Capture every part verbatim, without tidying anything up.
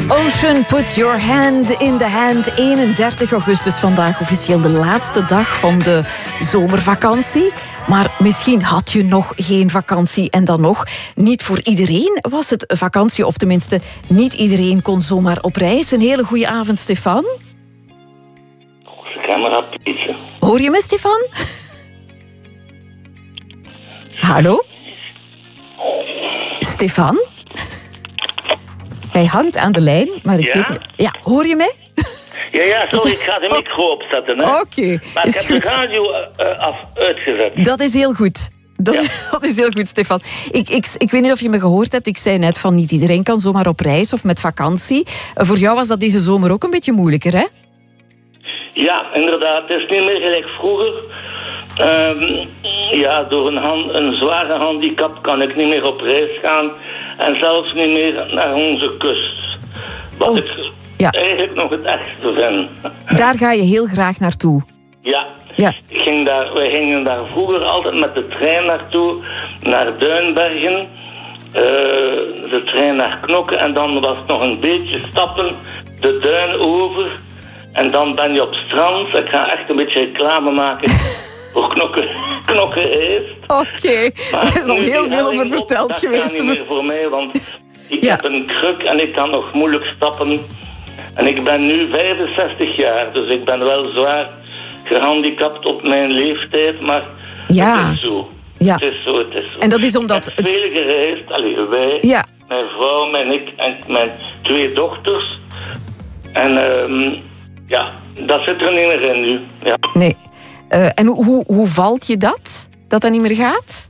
Ocean, put your hand in the hand. eenendertig augustus, vandaag officieel de laatste dag van de zomervakantie. Maar misschien had je nog geen vakantie en dan nog. Niet voor iedereen was het vakantie, of tenminste niet iedereen kon zomaar op reis. Een hele goede avond, Stefan. Camera, please. Hoor je me, Stefan? Hallo? Stefan? Hij hangt aan de lijn, maar ik Ja? weet niet... Ja, hoor je mij? Ja, ja, sorry, ik ga de micro opzetten. Oké, Oké, maar is ik heb goed. de radio uh, af, uitgezet. Dat is heel goed. Dat, Ja. dat is heel goed, Stefan. Ik, ik, ik weet niet of je me gehoord hebt. Ik zei net van niet iedereen kan zomaar op reis of met vakantie. Uh, voor jou was dat deze zomer ook een beetje moeilijker, hè? Ja, inderdaad. Het is niet meer gelijk vroeger. Um, ja, door een, hand, een zware handicap kan ik niet meer op reis gaan. En zelfs niet meer naar onze kust. Wat Oh, ik ja. eigenlijk nog het ergste vind. Daar ga je heel graag naartoe. Ja. Ja. Ik ging daar, wij gingen daar vroeger altijd met de trein naartoe, naar Duinbergen. Uh, de trein naar Knokke en dan was het nog een beetje stappen de duin over. En dan ben je op strand. Ik ga echt een beetje reclame maken voor Knokke, Knokke Heest. Oké, er is al nu heel die veel over helling op, verteld dat geweest. gaat niet meer voor mij, want ik Ja. heb een kruk en ik kan nog moeilijk stappen. En ik ben nu vijfenzestig jaar, dus ik ben wel zwaar gehandicapt op mijn leeftijd, maar Ja. het is zo. Ja. Het is zo, het is zo. En dat is omdat Ik heb het- veel gereisd, allee, wij, Ja. mijn vrouw, mijn ik en mijn twee dochters. En ehm, ja, dat zit er niet meer in nu. Ja. Nee. Uh, en hoe, hoe, hoe valt je dat? Dat dat niet meer gaat?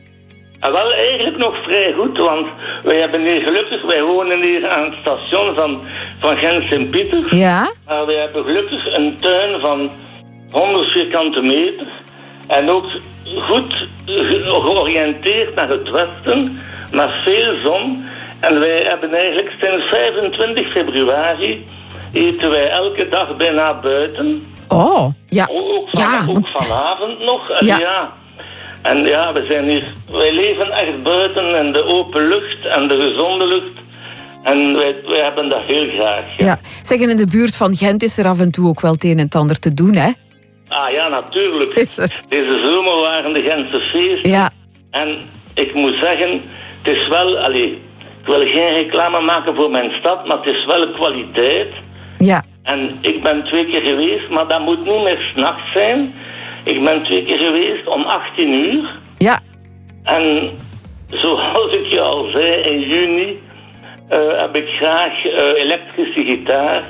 En wel eigenlijk nog vrij goed, want wij hebben hier gelukkig, wij wonen hier aan het station van, van Gent-Sint-Pieter. Ja? Maar wij hebben gelukkig een tuin van honderd vierkante meter. En ook goed ge- georiënteerd naar het westen, naar veel zon. En wij hebben eigenlijk sinds vijfentwintig februari eten wij elke dag bijna buiten. Oh, ja. Ook, van, Ja, ook want- vanavond nog. En Ja. ja. En ja, we zijn hier, wij leven echt buiten in de open lucht en de gezonde lucht. En wij, wij hebben dat heel graag. Ja. Ja. Zeg, en in de buurt van Gent is er af en toe ook wel het een en het ander te doen, hè? Ah ja, natuurlijk. Is het? Deze zomer waren de Gentse feesten. Ja. En ik moet zeggen, het is wel... Allee, ik wil geen reclame maken voor mijn stad, maar het is wel kwaliteit. Ja. En ik ben twee keer geweest, maar dat moet niet meer 's nachts zijn. Ik ben twee keer geweest om achttien uur. Ja. En zoals ik je al zei, in juni uh, heb ik graag uh, elektrische gitaar.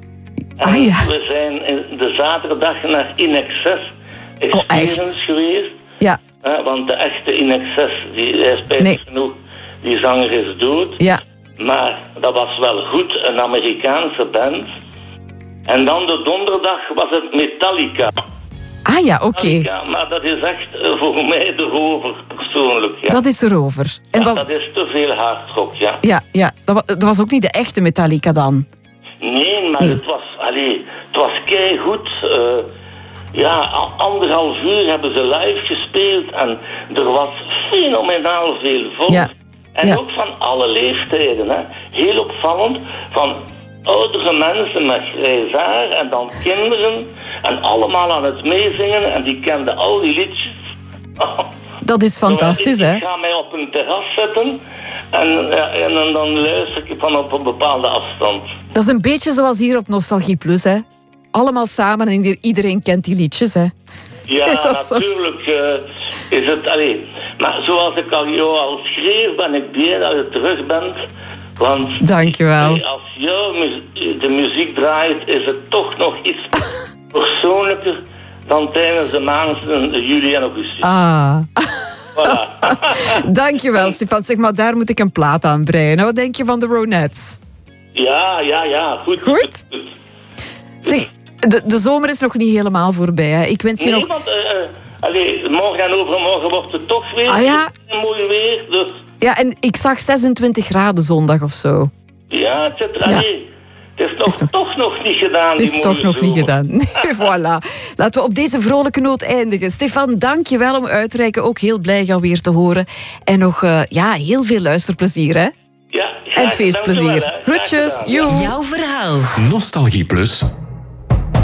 En Ah, ja. we zijn in de zaterdag naar In Excess Oh, echt? Experience geweest. Ja. Uh, want de echte In Excess, die hij is spijtig Nee. genoeg, die zanger is dood. Ja. Maar dat was wel goed, een Amerikaanse band. En dan de donderdag was het Metallica. Ah ja, oké. Ja, maar dat is echt uh, voor mij de rover, persoonlijk. Ja. Dat is erover. En Ja, wat... dat is te veel hardrock, ja. Ja, ja. Dat, wa- dat was ook niet de echte Metallica dan. Nee, maar Nee. het was, allee, het was keigoed. Uh, ja, a- anderhalf uur hebben ze live gespeeld en er was fenomenaal veel volk. Ja. En Ja. ook van alle leeftijden, hè. Heel opvallend, van oudere mensen met grijs haar en dan kinderen en allemaal aan het meezingen en die kenden al die liedjes. Dat is fantastisch, ik, hè? Ik ga mij op een terras zetten en, ja, en, dan- dan luister ik van op een bepaalde afstand. Dat is een beetje zoals hier op Nostalgie Plus, hè? Allemaal samen en ieder- iedereen kent die liedjes, hè? Ja, Is dat zo? natuurlijk uh, is het... Allee, maar zoals ik al jou al schreef, ben ik blij dat je terug bent. Want Dankjewel. allee, als jou mu- de muziek draait, is het toch nog iets persoonlijker dan tijdens de maanden juli en augustus. Ah. Voilà. Dankjewel, Stefan. Zeg maar, daar moet ik een plaat aan breien. Wat denk je van de Ronettes? Ja, ja, ja. Goed. Goed? Zeg, de, de zomer is nog niet helemaal voorbij, hè? Ik wens je Nee, nog... want uh, uh, allee, morgen en overmorgen wordt het toch weer Ah, ja? mooi weer. Dus Ja, en ik zag zesentwintig graden zondag of zo. ja, het zit er... Ja. Allee, het is, nog, Is toch- toch nog niet gedaan. Het is die toch mooie nog niet zomer. gedaan. Nee, voilà. Laten we op deze vrolijke noot eindigen. Stefan, dank je wel om uit te reiken. Ook heel blij jou weer te horen. En nog uh, ja, heel veel luisterplezier, hè? Ja, En feestplezier. Groetjes. Joe. Jouw verhaal. Nostalgie Plus.